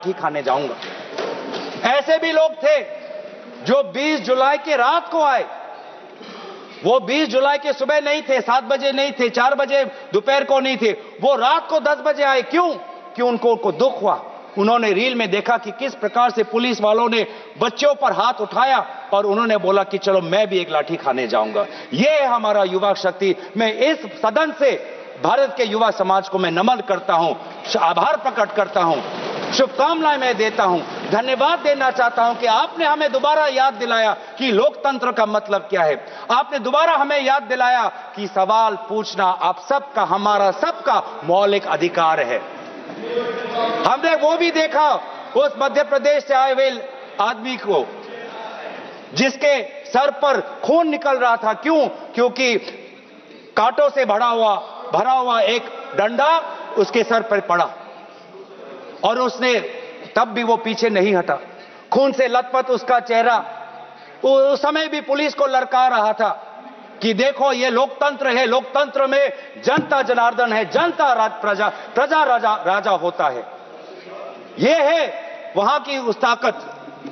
ही खाने जाऊंगा। ऐसे भी लोग थे जो 20 जुलाई की रात को आए। वो 20 जुलाई के सुबह नहीं थे, 7 बजे नहीं थे, 4 बजे दोपहर को नहीं थे, वो रात को 10 बजे आए। क्यों उनको दुख हुआ। उन्होंने रील में देखा कि किस प्रकार से पुलिस वालों ने बच्चों पर हाथ उठाया और उन्होंने बोला कि चलो मैं भी एक लाठी खाने जाऊंगा। यह है हमारा युवा शक्ति। मैं इस सदन से भारत के युवा समाज को मैं नमन करता हूं, आभार प्रकट करता हूं, शुभकामनाएं मैं देता हूं, धन्यवाद देना चाहता हूं कि आपने हमें दोबारा याद दिलाया कि लोकतंत्र का मतलब क्या है। आपने दोबारा हमें याद दिलाया कि सवाल पूछना आप सबका, हमारा सबका मौलिक अधिकार है। हमने वो भी देखा उस मध्य प्रदेश से आए हुए आदमी को जिसके सर पर खून निकल रहा था। क्योंकि कांटों से भरा हुआ एक डंडा उसके सर पर पड़ा और उसने तब भी वो पीछे नहीं हटा। खून से लथपथ उसका चेहरा उस समय भी पुलिस को ललकार रहा था कि देखो ये लोकतंत्र है, लोकतंत्र में जनता जनार्दन है, जनता प्रजा राजा होता है। ये है वहां की उस ताकत।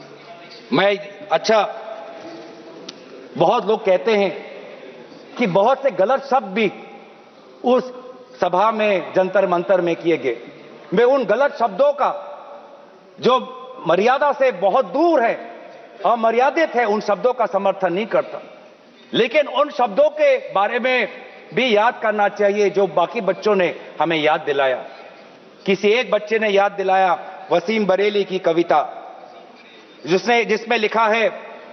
बहुत लोग कहते हैं कि बहुत से गलत शब्द भी उस सभा में जंतर मंतर में किए गए। मैं उन गलत शब्दों का जो मर्यादा से बहुत दूर है, अमर्यादित है, उन शब्दों का समर्थन नहीं करता, लेकिन उन शब्दों के बारे में भी याद करना चाहिए जो बाकी बच्चों ने हमें याद दिलाया। किसी एक बच्चे ने याद दिलाया वसीम बरेली की कविता, जिसमें लिखा है,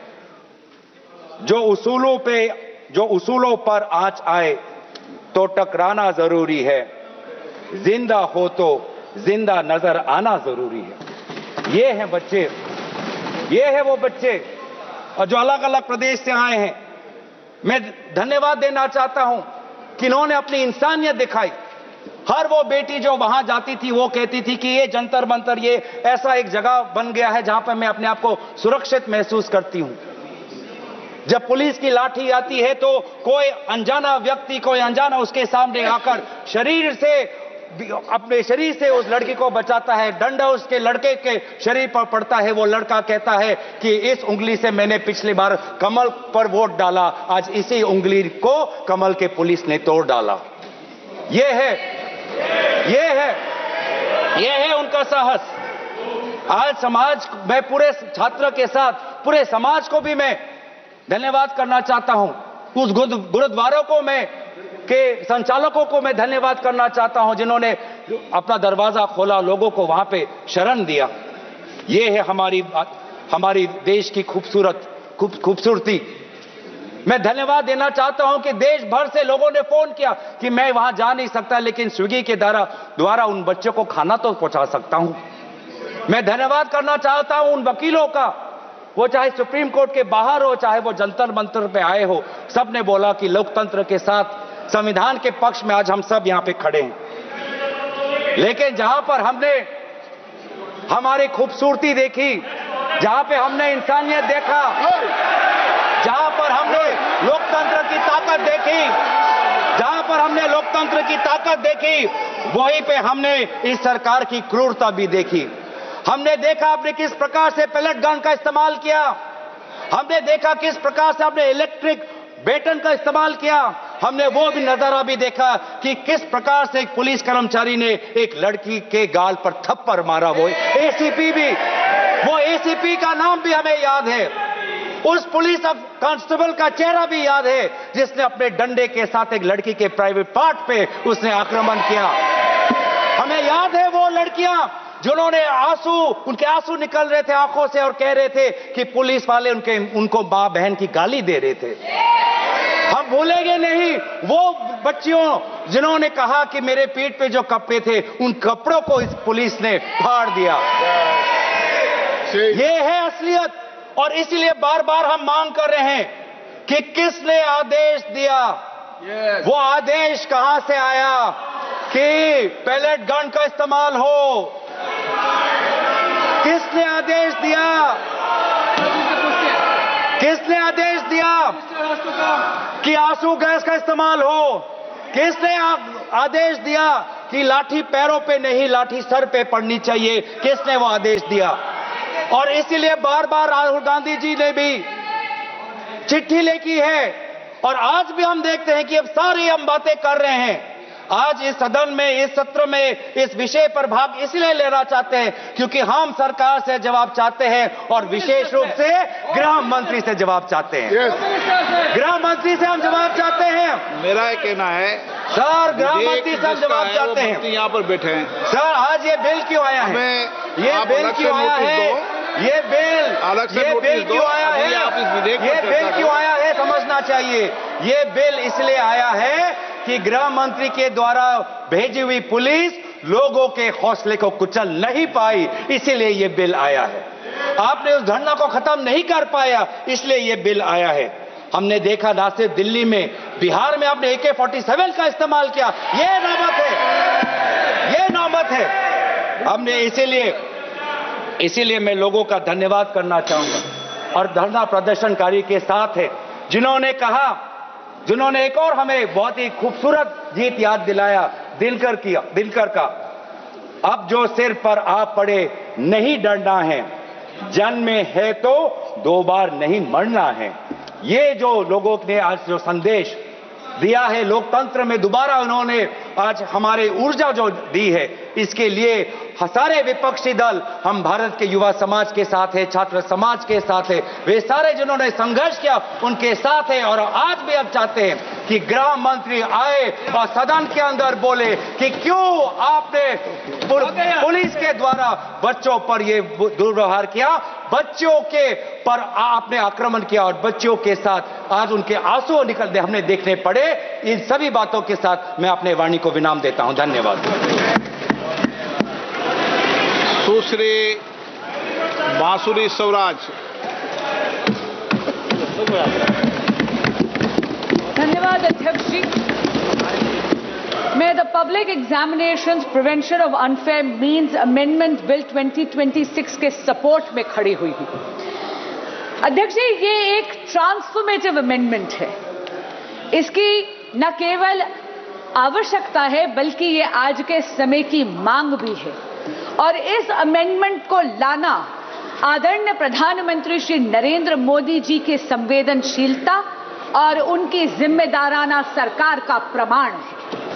जो उसूलों पर आंच आए तो टकराना जरूरी है, जिंदा हो तो जिंदा नजर आना जरूरी है। ये हैं बच्चे, ये है वो बच्चे और जो अलग अलग प्रदेश से आए हैं। मैं धन्यवाद देना चाहता हूं कि इन्होंने अपनी इंसानियत दिखाई। हर वो बेटी जो वहां जाती थी वो कहती थी कि ये जंतर मंतर ये ऐसा एक जगह बन गया है जहां पर मैं अपने आप को सुरक्षित महसूस करती हूं। जब पुलिस की लाठी आती है तो कोई अनजाना व्यक्ति, कोई अनजाना उसके सामने आकर अपने शरीर से उस लड़की को बचाता है। डंडा उसके लड़के के शरीर पर पड़ता है। वो लड़का कहता है कि इस उंगली से मैंने पिछली बार कमल पर वोट डाला, आज इसी उंगली को कमल के पुलिस ने तोड़ डाला। ये है उनका साहस। आज समाज, मैं पूरे छात्र के साथ पूरे समाज को भी मैं धन्यवाद करना चाहता हूं। उस गुरुद्वारों को के संचालकों को मैं धन्यवाद करना चाहता हूं जिन्होंने अपना दरवाजा खोला, लोगों को वहां पे शरण दिया। ये है हमारी देश की खूबसूरती। मैं धन्यवाद देना चाहता हूं कि देश भर से लोगों ने फोन किया कि मैं वहां जा नहीं सकता, लेकिन स्विगी के द्वारा उन बच्चों को खाना तो पहुंचा सकता हूं। मैं धन्यवाद करना चाहता हूं उन वकीलों का, वो चाहे सुप्रीम कोर्ट के बाहर हो, चाहे वो जंतर मंतर पे आए हो, सबने बोला कि लोकतंत्र के साथ संविधान के पक्ष में आज हम सब यहां पे खड़े हैं। लेकिन जहां पर हमने हमारी खूबसूरती देखी, जहां पे हमने इंसानियत देखा, जहां पर हमने लोकतंत्र की ताकत देखी, वहीं पे हमने इस सरकार की क्रूरता भी देखी। हमने देखा आपने किस प्रकार से पैलेट गन का इस्तेमाल किया। हमने देखा किस प्रकार से आपने इलेक्ट्रिक बेटन का इस्तेमाल किया। हमने वो भी नजारा भी देखा कि किस प्रकार से एक पुलिस कर्मचारी ने एक लड़की के गाल पर थप्पड़ मारा। वो एसीपी का नाम भी हमें याद है। उस पुलिस कांस्टेबल का चेहरा भी याद है जिसने अपने डंडे के साथ एक लड़की के प्राइवेट पार्ट पे उसने आक्रमण किया। हमें याद है वो लड़कियां जिन्होंने उनके आंसू निकल रहे थे आंखों से और कह रहे थे कि पुलिस वाले उनको मां बहन की गाली दे रहे थे। हम भूलेंगे नहीं वो बच्चियों जिन्होंने कहा कि मेरे पीठ पे जो कपड़े थे उन कपड़ों को इस पुलिस ने फाड़ दिया। ये है असलियत। और इसीलिए बार बार हम मांग कर रहे हैं कि किसने आदेश दिया, वो आदेश कहां से आया कि पैलेट गन का इस्तेमाल हो। किसने आदेश दिया? किसने आदेश दिया कि आंसू गैस का इस्तेमाल हो? किसने आदेश दिया कि लाठी पैरों पे नहीं, लाठी सर पे पड़नी चाहिए। किसने वो आदेश दिया? और इसीलिए बार बार राहुल गांधी जी ने भी चिट्ठी लिखी है, और आज भी हम देखते हैं कि अब सारी हम बातें कर रहे हैं। आज इस सदन में, इस सत्र में इस विषय पर भाग इसलिए लेना चाहते हैं क्योंकि हम सरकार से जवाब चाहते हैं, और विशेष रूप से गृह मंत्री से जवाब चाहते हैं। गृह मंत्री से हम जवाब चाहते हैं। मेरा ये कहना है सर, गृह मंत्री से हम जवाब चाहते हैं। यहाँ पर बैठे हैं सर, आज ये बिल क्यों आया है? ये बिल क्यों आया है? ये बिल क्यों आया है? ये बिल क्यों आया है समझना चाहिए। ये बिल इसलिए आया है कि गृह मंत्री के द्वारा भेजी हुई पुलिस लोगों के हौसले को कुचल नहीं पाई, इसीलिए ये बिल आया है। आपने उस धरना को खत्म नहीं कर पाया, इसलिए ये बिल आया है। हमने देखा ना सिर्फ दिल्ली में, बिहार में आपने AK-47 का इस्तेमाल किया। ये नौबत है। हमने इसीलिए मैं लोगों का धन्यवाद करना चाहूंगा और धरना प्रदर्शनकारी के साथ है जिन्होंने एक और हमें बहुत ही खूबसूरत गीत याद दिलाया, दिनकर का। अब जो सिर पर आ पड़े नहीं डरना है, जन्म में है तो 2 बार नहीं मरना है। ये जो लोगों ने आज जो संदेश दिया है लोकतंत्र में, दोबारा उन्होंने आज हमारे ऊर्जा जो दी है, इसके लिए सारे विपक्षी दल, हम भारत के युवा समाज के साथ है, छात्र समाज के साथ है, वे सारे जिन्होंने संघर्ष किया उनके साथ है। और आज भी अब चाहते हैं कि गृह मंत्री आए और सदन के अंदर बोले कि क्यों आपने पुलिस के द्वारा बच्चों पर ये दुर्व्यवहार किया, बच्चों के पर आपने आक्रमण किया और बच्चों के साथ आज उनके आंसू निकलते हमने देखने पड़े। इन सभी बातों के साथ मैं अपने वाणी को विराम देता हूं। धन्यवाद। सुश्री बांसुरी स्वराज। धन्यवाद अध्यक्ष जी। मैं the public examinations prevention of unfair means amendment bill 2026 के सपोर्ट में खड़ी हुई हूं। अध्यक्ष जी, ये एक ट्रांसफॉर्मेटिव अमेंडमेंट है। इसकी न केवल आवश्यकता है बल्कि ये आज के समय की मांग भी है, और इस अमेंडमेंट को लाना आदरणीय प्रधानमंत्री श्री नरेंद्र मोदी जी की संवेदनशीलता और उनकी जिम्मेदाराना सरकार का प्रमाण है।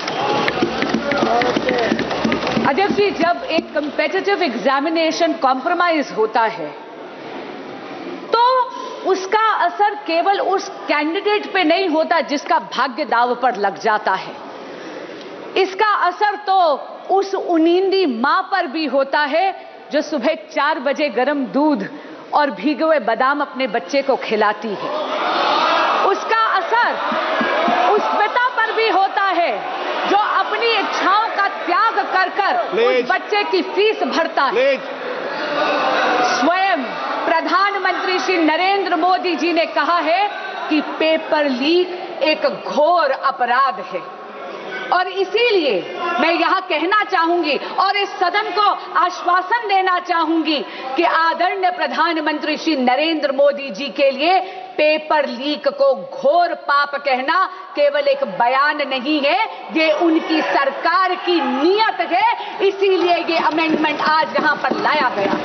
अध्यक्ष जी, जब एक कॉम्पिटिटिव एग्जामिनेशन कॉम्प्रोमाइज होता है तो उसका असर केवल उस कैंडिडेट पे नहीं होता जिसका भाग्य दांव पर लग जाता है। इसका असर तो उस उनींदी मां पर भी होता है जो सुबह 4 बजे गर्म दूध और भीगे हुए बादाम अपने बच्चे को खिलाती है। उसका असर उस पिता पर भी होता है जो अपनी इच्छाओं का त्याग कर उस बच्चे की फीस भरता है। स्वयं प्रधानमंत्री श्री नरेंद्र मोदी जी ने कहा है कि पेपर लीक एक घोर अपराध है, और इसीलिए मैं यहां कहना चाहूंगी और इस सदन को आश्वासन देना चाहूंगी कि आदरणीय प्रधानमंत्री श्री नरेंद्र मोदी जी के लिए पेपर लीक को घोर पाप कहना केवल एक बयान नहीं है, ये उनकी सरकार की नीयत है। इसीलिए ये अमेंडमेंट आज यहां पर लाया गया।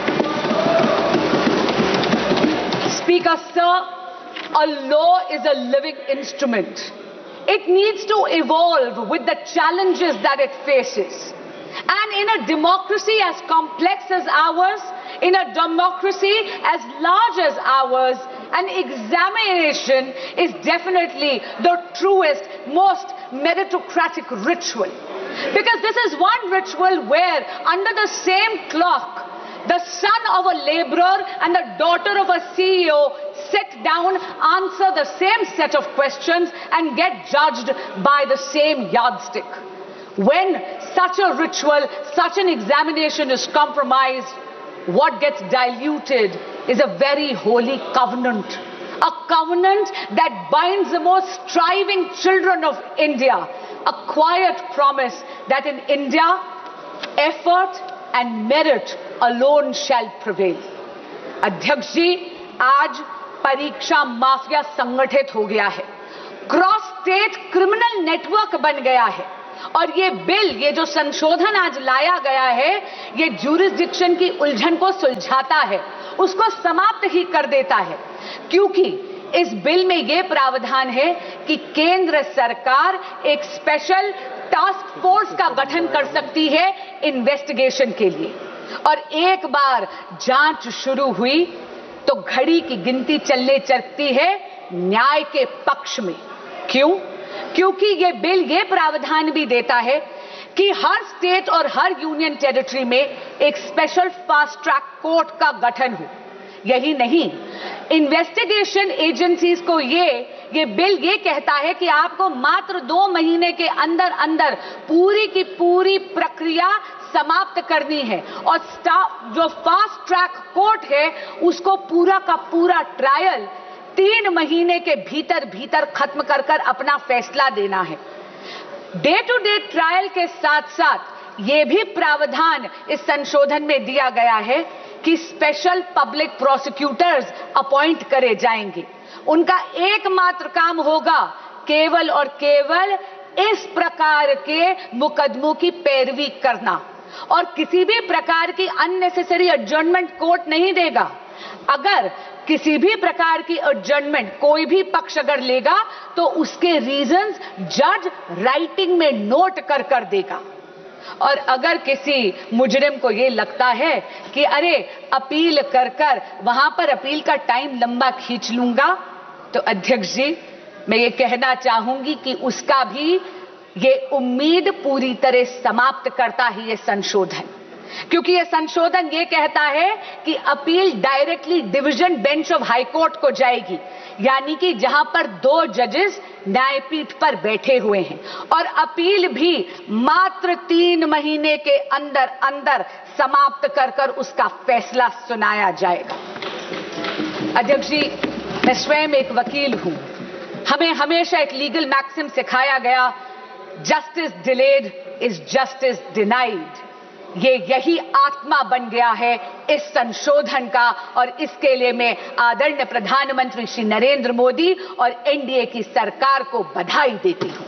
Speaker sir, a law is a living instrument. It needs to evolve with the challenges that it faces. And in a democracy as complex as ours, in a democracy as large as ours, an examination is definitely the truest, most meritocratic ritual. Because this is one ritual where under the same clock, the son of a laborer and the daughter of a CEO sit down, answer the same set of questions and get judged by the same yardstick. When such a ritual, such an examination is compromised, what gets diluted is a very holy covenant. A covenant that binds the most striving children of India. A quiet promise that in India, effort and merit alone shall prevail. अध्यक्ष जी, आज परीक्षा mafia संगठित हो गया है, cross state criminal network बन गया है, और ये बिल, ये जो संशोधन आज लाया गया है, ये ज्यूरिसडिक्शन की उलझन को सुलझाता है, उसको समाप्त ही कर देता है। क्योंकि इस बिल में यह प्रावधान है कि केंद्र सरकार एक स्पेशल टास्क फोर्स का गठन कर सकती है इन्वेस्टिगेशन के लिए, और एक बार जांच शुरू हुई तो घड़ी की गिनती चलने लगती है न्याय के पक्ष में। क्यों? क्योंकि यह बिल यह प्रावधान भी देता है कि हर स्टेट और हर यूनियन टेरिटरी में एक स्पेशल फास्ट ट्रैक कोर्ट का गठन हो। यही नहीं, इन्वेस्टिगेशन एजेंसीज को ये बिल ये कहता है कि आपको मात्र 2 महीने के अंदर अंदर पूरी की पूरी प्रक्रिया समाप्त करनी है, और जो फास्ट ट्रैक कोर्ट है उसको पूरा का पूरा ट्रायल 3 महीने के भीतर भीतर खत्म कर अपना फैसला देना है। डे टू डे ट्रायल के साथ साथ यह भी प्रावधान इस संशोधन में दिया गया है कि स्पेशल पब्लिक प्रोसिक्यूटर्स अपॉइंट करे जाएंगे। उनका एकमात्र काम होगा केवल और केवल इस प्रकार के मुकदमों की पैरवी करना, और किसी भी प्रकार की अननेसेसरी एडजर्नमेंट कोर्ट नहीं देगा। अगर किसी भी प्रकार की एडजर्नमेंट कोई भी पक्ष अगर लेगा तो उसके रीजंस जज राइटिंग में नोट कर देगा। और अगर किसी मुजरिम को यह लगता है कि अरे अपील कर वहां पर अपील का टाइम लंबा खींच लूंगा, तो अध्यक्ष जी मैं ये कहना चाहूंगी कि उसका भी ये उम्मीद पूरी तरह समाप्त करता है ये संशोधन। क्योंकि यह संशोधन यह कहता है कि appeal directly division bench of high court को जाएगी, यानी कि जहां पर 2 जजेस न्यायपीठ पर बैठे हुए हैं, और अपील भी मात्र 3 महीने के अंदर अंदर समाप्त कर उसका फैसला सुनाया जाएगा। अध्यक्ष जी मैं स्वयं एक वकील हूं, हमें हमेशा एक लीगल मैक्सिम सिखाया गया, justice delayed is justice denied. यही आत्मा बन गया है इस संशोधन का, और इसके लिए मैं आदरणीय प्रधानमंत्री श्री नरेंद्र मोदी और एनडीए की सरकार को बधाई देती हूं।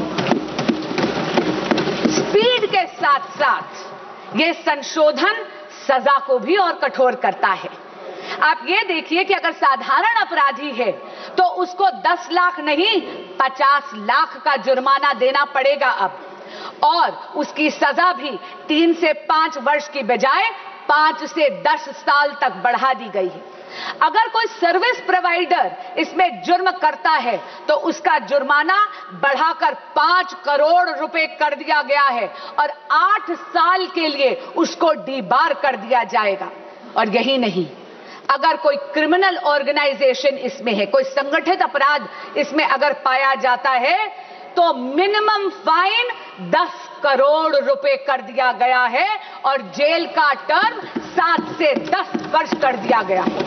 स्पीड के साथ साथ यह संशोधन सजा को भी और कठोर करता है। आप ये देखिए कि अगर साधारण अपराधी है तो उसको 10 लाख नहीं 50 लाख का जुर्माना देना पड़ेगा अब, और उसकी सजा भी 3 से 5 वर्ष की बजाय 5 से 10 साल तक बढ़ा दी गई है। अगर कोई सर्विस प्रोवाइडर इसमें जुर्म करता है तो उसका जुर्माना बढ़ाकर 5 करोड़ रुपए कर दिया गया है, और 8 साल के लिए उसको डीबार कर दिया जाएगा। और यही नहीं, अगर कोई क्रिमिनल ऑर्गेनाइजेशन इसमें है, कोई संगठित अपराध इसमें अगर पाया जाता है तो मिनिमम फाइन 10 करोड़ रुपए कर दिया गया है, और जेल का टर्म 7 से 10 वर्ष कर दिया गया है।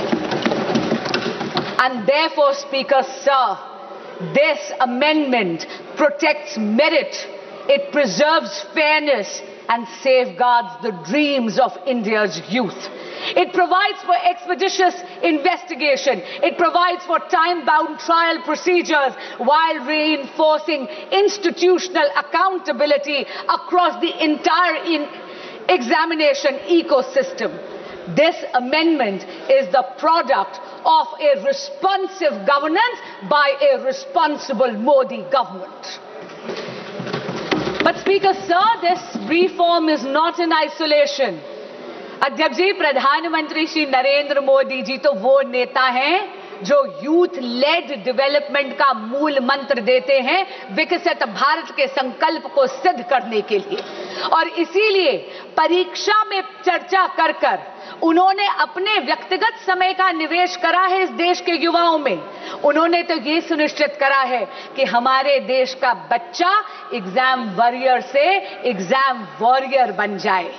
And therefore, Speaker Sir, this amendment protects merit, it preserves fairness and safeguards the dreams of India's youth. It provides for expeditious investigation. It provides for time-bound trial procedures while reinforcing institutional accountability across the entire examination ecosystem. This amendment is the product of a responsive governance by a responsible Modi government. But Speaker Sir, this reform is not in isolation. अध्यक्ष जी, प्रधानमंत्री श्री नरेंद्र मोदी जी तो वो नेता हैं जो youth lead development का मूल मंत्र देते हैं विकसित भारत के संकल्प को सिद्ध करने के लिए, और इसीलिए परीक्षा में चर्चा कर उन्होंने अपने व्यक्तिगत समय का निवेश करा है इस देश के युवाओं में। उन्होंने तो ये सुनिश्चित करा है कि हमारे देश का बच्चा एग्जाम वॉरियर से एग्जाम वॉरियर बन जाए।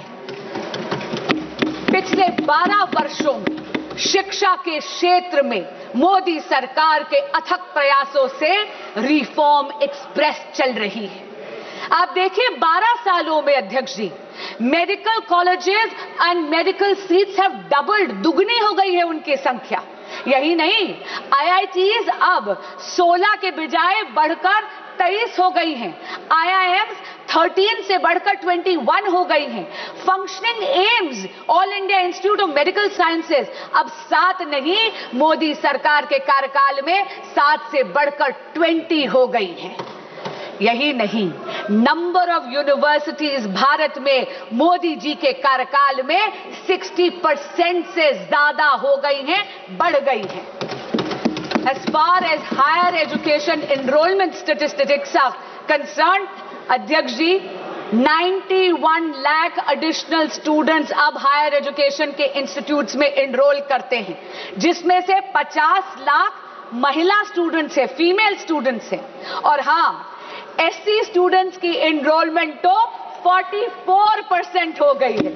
पिछले 12 वर्षों में शिक्षा के क्षेत्र में मोदी सरकार के अथक प्रयासों से रिफॉर्म एक्सप्रेस चल रही है। आप देखिए 12 सालों में अध्यक्ष जी, medical colleges and medical seats have doubled, दुगनी हो गई है उनकी संख्या। यही नहीं, IITs अब 16 के बजाय बढ़कर 23 हो गई हैं। IIMs 13 से बढ़कर 21 हो गई हैं। Functioning AIIMS, all India institute of medical sciences अब 7 नहीं, मोदी सरकार के कार्यकाल में 7 से बढ़कर 20 हो गई हैं। यही नहीं, नंबर ऑफ यूनिवर्सिटीज भारत में मोदी जी के कार्यकाल में 60% से ज्यादा हो गई हैं, बढ़ गई हैं। As far as higher education enrollment statistics are concerned, अध्यक्ष जी, 91 लाख एडिशनल स्टूडेंट्स अब हायर एजुकेशन के इंस्टीट्यूट्स में एनरोल करते हैं, जिसमें से 50 लाख महिला स्टूडेंट्स हैं, फीमेल स्टूडेंट्स हैं। और हां, एससी स्टूडेंट्स की एनरोलमेंट तो 44% हो गई है।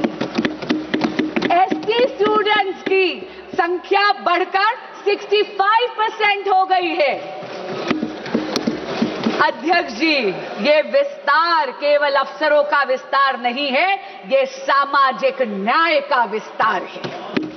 एसटी स्टूडेंट्स की संख्या बढ़कर 65% हो गई है। अध्यक्ष जी, ये विस्तार केवल अफसरों का विस्तार नहीं है, ये सामाजिक न्याय का विस्तार है।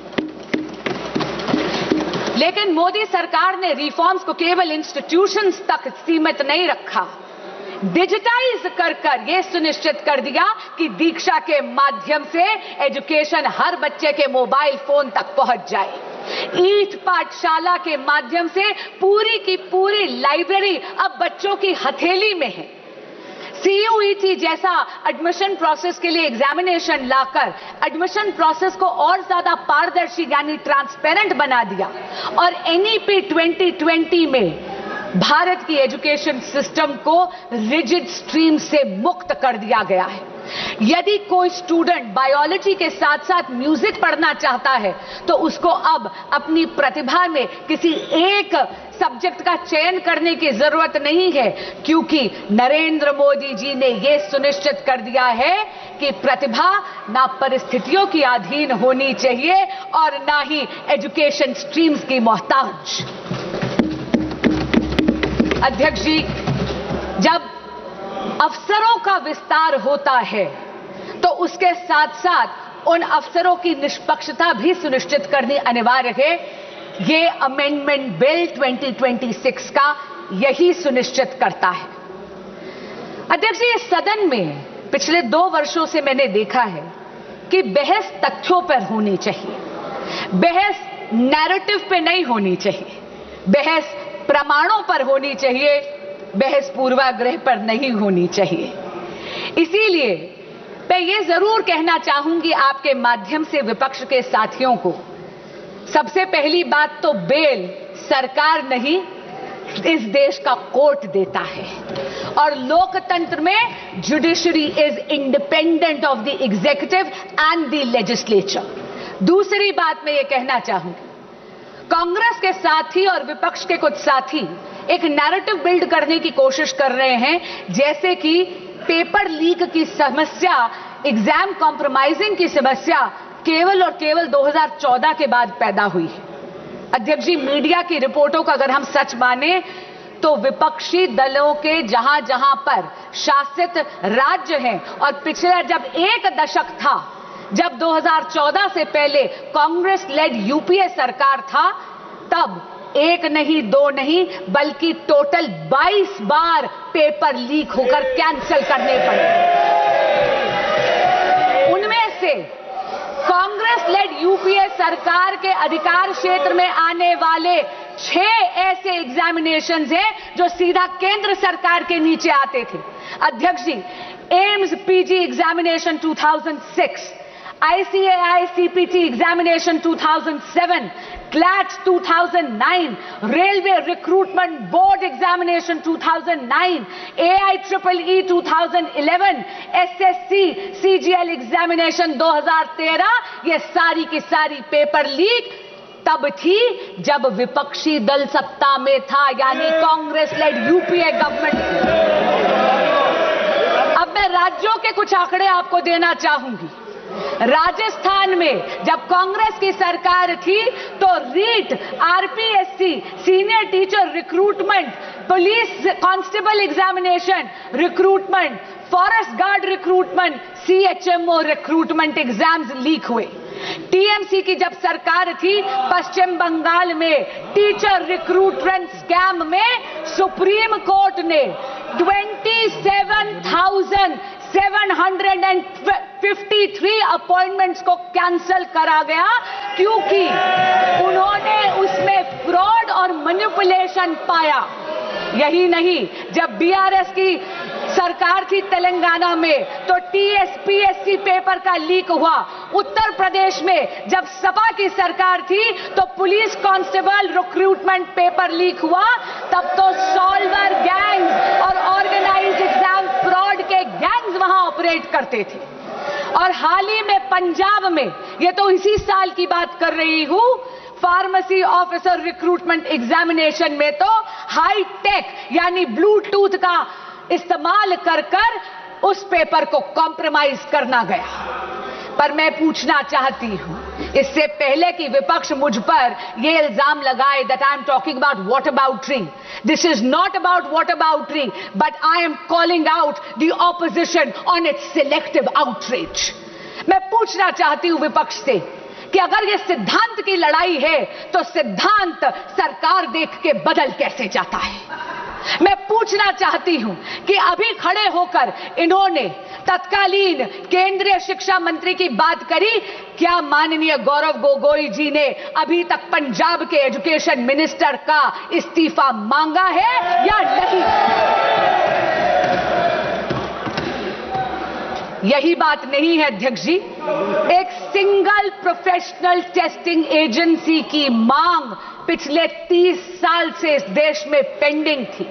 लेकिन मोदी सरकार ने रिफॉर्म्स को केवल इंस्टीट्यूशंस तक सीमित नहीं रखा, डिजिटाइज कर यह सुनिश्चित कर दिया कि दीक्षा के माध्यम से एजुकेशन हर बच्चे के मोबाइल फोन तक पहुंच जाए। ईट पाठशाला के माध्यम से पूरी की पूरी लाइब्रेरी अब बच्चों की हथेली में है। CUET जैसा एडमिशन प्रोसेस के लिए एग्जामिनेशन लाकर एडमिशन प्रोसेस को और ज्यादा पारदर्शी यानी ट्रांसपेरेंट बना दिया और NEP 2020 में भारत की एजुकेशन सिस्टम को रिजिड स्ट्रीम से मुक्त कर दिया गया है। यदि कोई स्टूडेंट बायोलॉजी के साथ साथ म्यूजिक पढ़ना चाहता है तो उसको अब अपनी प्रतिभा में किसी एक सब्जेक्ट का चयन करने की जरूरत नहीं है, क्योंकि नरेंद्र मोदी जी ने यह सुनिश्चित कर दिया है कि प्रतिभा ना परिस्थितियों की अधीन होनी चाहिए और ना ही एजुकेशन स्ट्रीम्स की मोहताज। अध्यक्ष जी, जब अफसरों का विस्तार होता है तो उसके साथ साथ उन अफसरों की निष्पक्षता भी सुनिश्चित करनी अनिवार्य है। ये अमेंडमेंट बिल 2026 का यही सुनिश्चित करता है। अध्यक्ष जी, इस सदन में पिछले 2 वर्षों से मैंने देखा है कि बहस तथ्यों पर होनी चाहिए, बहस नैरेटिव पे नहीं होनी चाहिए, बहस प्रमाणों पर होनी चाहिए, बहस पूर्वाग्रह पर नहीं होनी चाहिए। इसीलिए मैं ये जरूर कहना चाहूंगी आपके माध्यम से विपक्ष के साथियों को, सबसे पहली बात तो बेल सरकार नहीं इस देश का कोर्ट देता है और लोकतंत्र में judiciary is independent of the executive and the legislature. दूसरी बात मैं ये कहना चाहूंगी, कांग्रेस के साथी और विपक्ष के कुछ साथी एक नैरेटिव बिल्ड करने की कोशिश कर रहे हैं, जैसे कि पेपर लीक की समस्या, एग्जाम कॉम्प्रोमाइजिंग की समस्या केवल और केवल 2014 के बाद पैदा हुई है। अध्यक्ष जी, मीडिया की रिपोर्टों का अगर हम सच माने तो विपक्षी दलों के जहां जहां पर शासित राज्य हैं और पिछले जब एक दशक था, जब 2014 से पहले कांग्रेस लेड यूपीए सरकार था, तब 1 नहीं 2 नहीं बल्कि टोटल 22 बार पेपर लीक होकर कैंसिल करने पड़े। उनमें से कांग्रेस लेड यूपीए सरकार के अधिकार क्षेत्र में आने वाले 6 ऐसे एग्जामिनेशंस हैं जो सीधा केंद्र सरकार के नीचे आते थे। अध्यक्ष जी, AIIMS PG examination 2006, ICAI CPT examination 2007, CLAT 2009, Railway Recruitment Board examination 2009, AIEEE 2011, SSC CGL examination 2013, ये सारी की सारी पेपर लीक तब थी जब विपक्षी दल सत्ता में था, यानी कांग्रेस लेड यूपीए गवर्नमेंट। अब मैं राज्यों के कुछ आंकड़े आपको देना चाहूंगी। राजस्थान में जब कांग्रेस की सरकार थी तो REET, RPSC, senior teacher recruitment, police constable examination recruitment, forest guard recruitment, CHMO recruitment exams leak हुए। टीएमसी की जब सरकार थी, पश्चिम बंगाल में टीचर रिक्रूटमेंट स्कैम में सुप्रीम कोर्ट ने 27,753 अपॉइंटमेंट्स को कैंसिल करा गया, क्योंकि उन्होंने उसमें फ्रॉड और मैनिपुलेशन पाया। यही नहीं, जब बीआरएस की सरकार थी तेलंगाना में, तो टीएसपीएससी पेपर का लीक हुआ। उत्तर प्रदेश में जब सपा की सरकार थी, तो police constable recruitment paper leak हुआ। तब तो सॉल्वर गैंग्स और ऑर्गेनाइज्ड एग्जाम फ्रॉड के गैंग्स वहां ऑपरेट करते थे। और हाल ही में पंजाब में, ये तो इसी साल की बात कर रही हूं, फार्मेसी ऑफिसर रिक्रूटमेंट एग्जामिनेशन में तो हाई टेक यानी ब्लूटूथ का इस्तेमाल कर उस पेपर को कॉम्प्रोमाइज करना गया। पर मैं पूछना चाहती हूं, इससे पहले कि विपक्ष मुझ पर यह इल्जाम लगाए that I am talking about whataboutery. This is not about whataboutery, but I am calling out the opposition on its selective outrage. मैं पूछना चाहती हूं विपक्ष से कि अगर ये सिद्धांत की लड़ाई है, तो सिद्धांत सरकार देख के बदल कैसे जाता है? मैं पूछना चाहती हूं कि अभी खड़े होकर इन्होंने तत्कालीन केंद्रीय शिक्षा मंत्री की बात करी, क्या माननीय गौरव गोगोई जी ने अभी तक पंजाब के एजुकेशन मिनिस्टर का इस्तीफा मांगा है या नहीं? यही बात नहीं है अध्यक्ष जी, एक सिंगल प्रोफेशनल टेस्टिंग एजेंसी की मांग पिछले 30 साल से इस देश में पेंडिंग थी।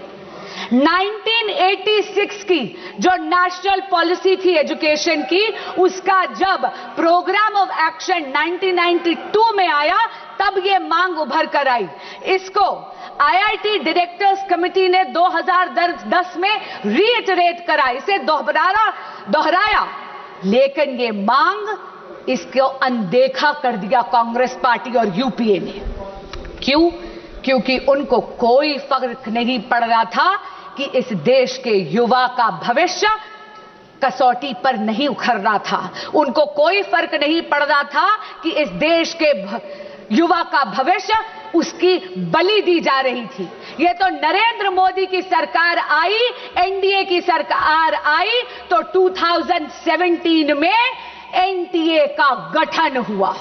1986 की जो नेशनल पॉलिसी थी एजुकेशन की, उसका जब प्रोग्राम ऑफ एक्शन 1992 में आया, तब ये मांग उभर कर आई। इसको आईआईटी डायरेक्टर्स कमेटी ने 2010 में रीइटरेट करा, इसे दोहराया, लेकिन ये मांग, इसको अनदेखा कर दिया कांग्रेस पार्टी और यूपीए ने। क्यों? क्योंकि उनको कोई फर्क नहीं पड़ रहा था कि इस देश के युवा का भविष्य कसौटी पर नहीं उखड़ रहा था। उनको कोई फर्क नहीं पड़ रहा था कि इस देश के युवा का भविष्य उसकी बलि दी जा रही थी। ये तो नरेंद्र मोदी की सरकार आई, एनडीए की सरकार आई, तो 2017 में एनटीए का गठन हुआ।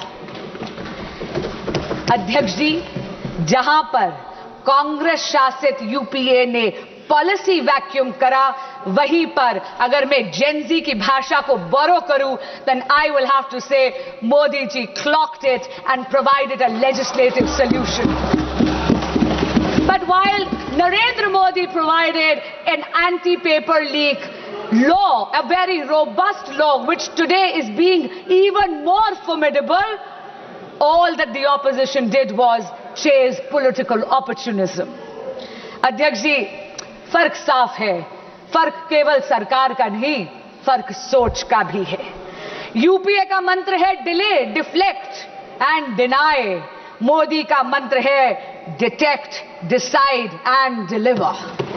अध्यक्ष जी, जहां पर कांग्रेस शासित यूपीए ने पॉलिसी वैक्यूम करा, वहीं पर अगर मैं जेनजी की भाषा को बोरो करूं, then I will have to say Modi ji clocked it and provided a legislative solution. But while Narendra Modi provided an anti-paper leak law, a very robust law, which today is being even more formidable, all that the opposition did was chase political opportunism. अध्यक्ष जी, फर्क साफ है, फर्क केवल सरकार का नहीं, फर्क सोच का भी है। यूपीए का मंत्र है delay, deflect and deny, Modi का मंत्र है डिटेक्ट, डिसाइड एंड डिलीवर।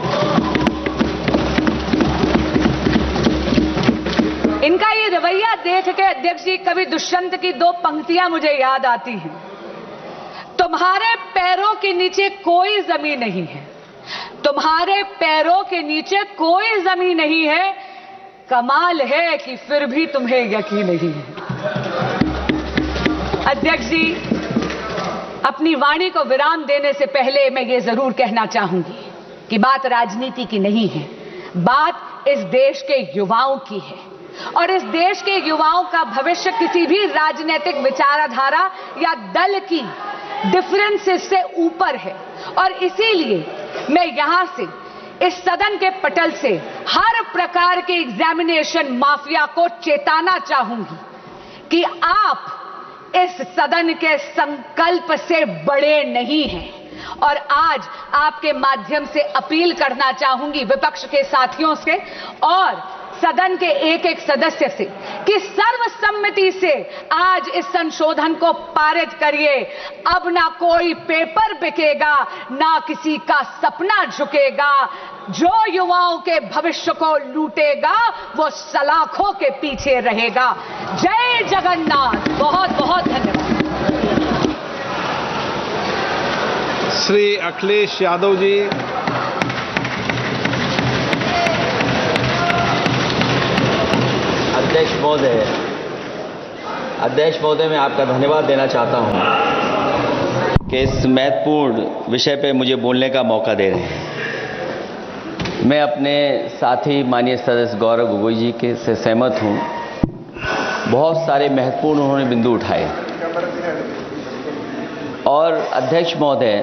इनका ये रवैया देख के अध्यक्ष जी, कभी दुष्यंत की 2 पंक्तियां मुझे याद आती हैं। तुम्हारे पैरों के नीचे कोई जमीन नहीं है, तुम्हारे पैरों के नीचे कोई जमीन नहीं है, कमाल है कि फिर भी तुम्हें यकीन नहीं है। अध्यक्ष जी, अपनी वाणी को विराम देने से पहले मैं ये जरूर कहना चाहूंगी कि बात राजनीति की नहीं है, बात इस देश के युवाओं की है। और इस देश के युवाओं का भविष्य किसी भी राजनीतिक विचारधारा या दल की डिफरेंसेस से ऊपर है। और इसीलिए मैं यहां से, इस सदन के पटल से, हर प्रकार के एग्जामिनेशन माफिया को चेताना चाहूंगी कि आप इस सदन के संकल्प से बड़े नहीं हैं। और आज आपके माध्यम से अपील करना चाहूंगी विपक्ष के साथियों से और सदन के एक एक सदस्य से कि सर्वसम्मति से आज इस संशोधन को पारित करिए। अब ना कोई पेपर बिकेगा, ना किसी का सपना झुकेगा। जो युवाओं के भविष्य को लूटेगा वो सलाखों के पीछे रहेगा। जय जगन्नाथ। बहुत बहुत धन्यवाद। श्री अखिलेश यादव जी। अध्यक्ष महोदय, मैं आपका धन्यवाद देना चाहता हूं कि इस महत्वपूर्ण विषय पे मुझे बोलने का मौका दे रहे हैं। मैं अपने साथी माननीय सदस्य गौरव गोगोई जी के से सहमत हूं। बहुत सारे महत्वपूर्ण उन्होंने बिंदु उठाए और अध्यक्ष महोदय,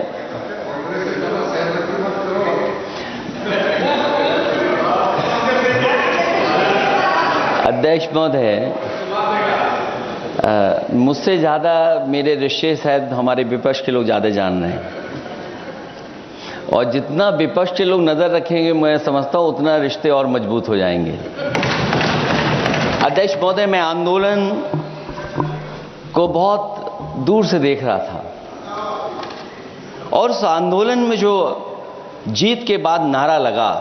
मुझसे ज़्यादा मेरे रिश्ते शायद हमारे विपक्ष के लोग ज़्यादा जान रहे हैं और जितना विपक्ष के लोग नज़र रखेंगे मैं समझता हूँ उतना रिश्ते और मजबूत हो जाएंगे। अध्यक्ष महोदय, मैं आंदोलन को बहुत दूर से देख रहा था और उस आंदोलन में जो जीत के बाद नारा लगा,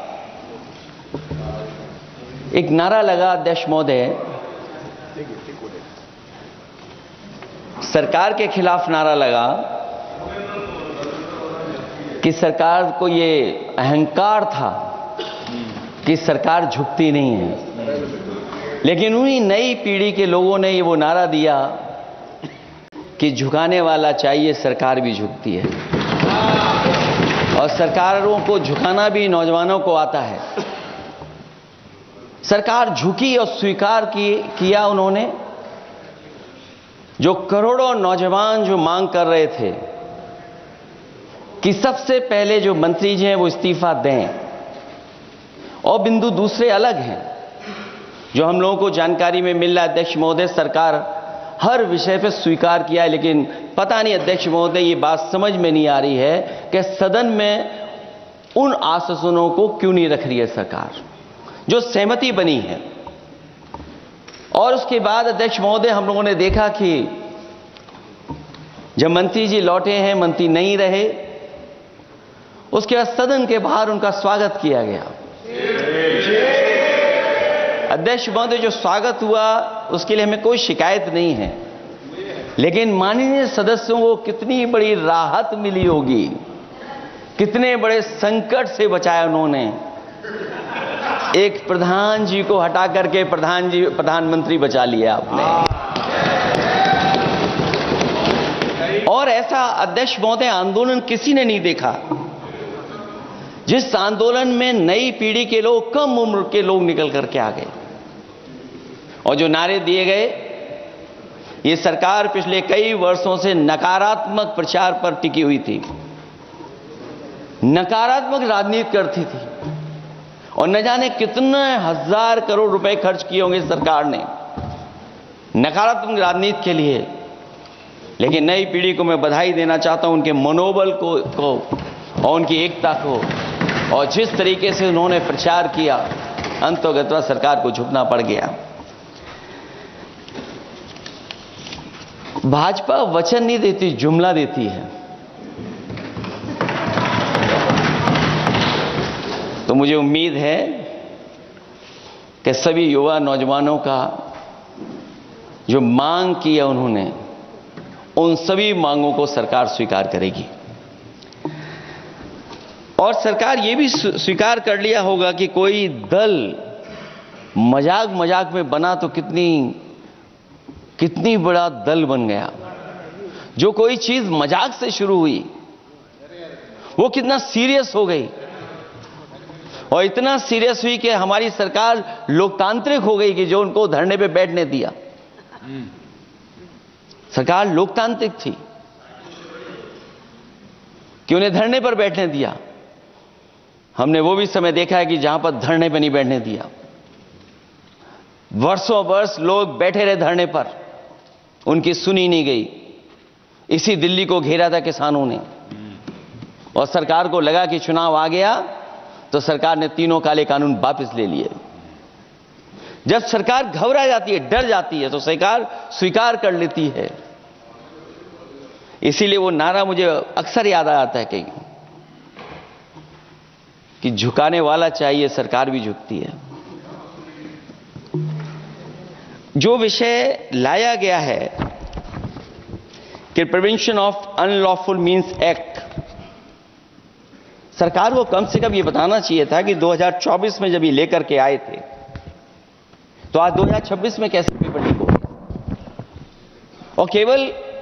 एक नारा लगा अध्यक्ष महोदय, सरकार के खिलाफ नारा लगा कि सरकार को ये अहंकार था कि सरकार झुकती नहीं है, लेकिन उन्हीं नई पीढ़ी के लोगों ने ये वो नारा दिया कि झुकाने वाला चाहिए, सरकार भी झुकती है और सरकारों को झुकाना भी नौजवानों को आता है। सरकार झुकी और स्वीकार किया उन्होंने। जो करोड़ों नौजवान जो मांग कर रहे थे कि सबसे पहले जो मंत्री जी हैं वो इस्तीफा दें, और बिंदु दूसरे अलग हैं जो हम लोगों को जानकारी में मिल रहा है। अध्यक्ष महोदय, सरकार हर विषय पे स्वीकार किया है, लेकिन पता नहीं अध्यक्ष महोदय ये बात समझ में नहीं आ रही है कि सदन में उन आश्वासनों को क्यों नहीं रख रही है सरकार जो सहमति बनी है। और उसके बाद अध्यक्ष महोदय, हम लोगों ने देखा कि जब मंत्री जी लौटे हैं, मंत्री नहीं रहे, उसके बाद सदन के बाहर उनका स्वागत किया गया। अध्यक्ष महोदय, जो स्वागत हुआ उसके लिए हमें कोई शिकायत नहीं है, लेकिन माननीय सदस्यों को कितनी बड़ी राहत मिली होगी, कितने बड़े संकट से बचाया उन्होंने। एक प्रधान जी को हटा करके प्रधानमंत्री बचा लिया आपने। और ऐसा अध्यक्ष महोदय आंदोलन किसी ने नहीं देखा जिस आंदोलन में नई पीढ़ी के लोग, कम उम्र के लोग निकल करके आ गए और जो नारे दिए गए। ये सरकार पिछले कई वर्षों से नकारात्मक प्रचार पर टिकी हुई थी, नकारात्मक राजनीति करती थी और न जाने कितने हजार करोड़ रुपए खर्च किए होंगे सरकार ने नकारात्मक राजनीति के लिए। लेकिन नई पीढ़ी को मैं बधाई देना चाहता हूं, उनके मनोबल को और उनकी एकता को, और जिस तरीके से उन्होंने प्रचार किया, अंततः सरकार को झुकना पड़ गया। भाजपा वचन नहीं देती, जुमला देती है। तो मुझे उम्मीद है कि सभी युवा नौजवानों का जो मांग की है उन्होंने, उन सभी मांगों को सरकार स्वीकार करेगी। और सरकार ये भी स्वीकार कर लिया होगा कि कोई दल मजाक में बना तो कितनी बड़ा दल बन गया। जो कोई चीज मजाक से शुरू हुई वो कितना सीरियस हो गई, और इतना सीरियस हुई कि हमारी सरकार लोकतांत्रिक हो गई कि जो उनको धरने पे बैठने दिया। सरकार लोकतांत्रिक थी कि उन्हें धरने पर बैठने दिया। हमने वो भी समय देखा है कि जहां पर धरने पर नहीं बैठने दिया, वर्षों वर्ष लोग बैठे रहे धरने पर, उनकी सुनी नहीं गई। इसी दिल्ली को घेरा था किसानों ने, और सरकार को लगा कि चुनाव आ गया तो सरकार ने तीनों काले कानून वापस ले लिए। जब सरकार घबरा जाती है, डर जाती है, तो सरकार स्वीकार कर लेती है। इसीलिए वो नारा मुझे अक्सर याद आता है कहीं कि झुकाने वाला चाहिए, सरकार भी झुकती है। जो विषय लाया गया है कि prevention of unlawful means act, सरकार को कम से कम ये बताना चाहिए था कि 2024 में जब ये लेकर के आए थे तो आज 2026 में कैसे पेपर लीक हो गया। और केवल